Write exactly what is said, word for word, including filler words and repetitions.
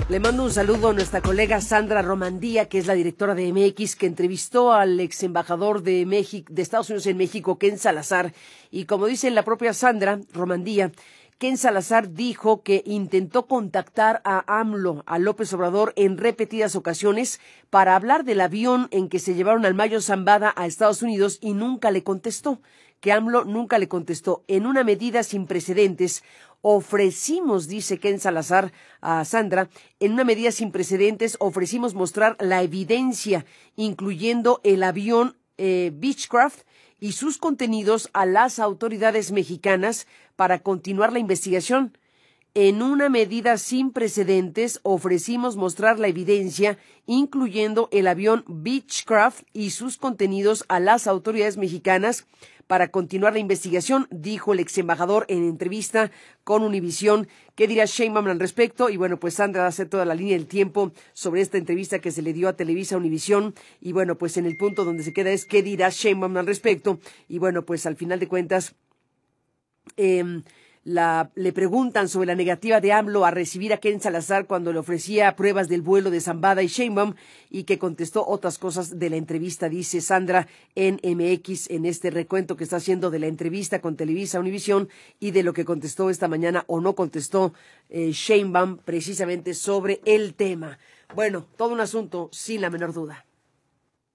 Le mando un saludo a nuestra colega Sandra Romandía, que es la directora de M X, que entrevistó al ex embajador de México, de Estados Unidos en México, Ken Salazar. Y como dice la propia Sandra Romandía, Ken Salazar dijo que intentó contactar a AMLO, a López Obrador, en repetidas ocasiones para hablar del avión en que se llevaron al Mayo Zambada a Estados Unidos y nunca le contestó, que AMLO nunca le contestó. En una medida sin precedentes, ofrecimos, dice Ken Salazar a Sandra, en una medida sin precedentes ofrecimos mostrar la evidencia, incluyendo el avión eh, Beechcraft y sus contenidos a las autoridades mexicanas para continuar la investigación. En una medida sin precedentes ofrecimos mostrar la evidencia, incluyendo el avión Beechcraft y sus contenidos a las autoridades mexicanas para continuar la investigación, dijo el ex embajador en entrevista con Univisión. ¿Qué dirá Sheinbaum al respecto? Y bueno, pues Sandra hace toda la línea del tiempo sobre esta entrevista que se le dio a Televisa Univisión. Y bueno, pues en el punto donde se queda es ¿qué dirá Sheinbaum al respecto? Y bueno, pues al final de cuentas, eh, La, le preguntan sobre la negativa de AMLO a recibir a Ken Salazar cuando le ofrecía pruebas del vuelo de Zambada y Sheinbaum, y que contestó otras cosas de la entrevista, dice Sandra en M X, en este recuento que está haciendo de la entrevista con Televisa Univisión y de lo que contestó esta mañana o no contestó eh, Sheinbaum precisamente sobre el tema. Bueno, todo un asunto sin la menor duda.